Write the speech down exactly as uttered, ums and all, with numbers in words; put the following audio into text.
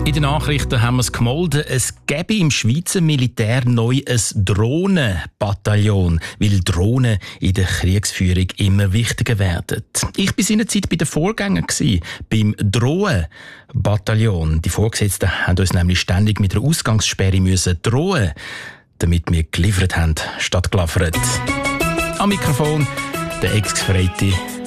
In den Nachrichten haben wir es gemolden, es gäbe im Schweizer Militär neu ein Drohnenbataillon, weil Drohnen in der Kriegsführung immer wichtiger werden. Ich war seinerzeit bei den Vorgängern, beim Drohnenbataillon. Die Vorgesetzten haben uns nämlich ständig mit einer Ausgangssperre müssen drohen, damit wir geliefert haben, statt geliefert. Am Mikrofon der Ex-Gefreite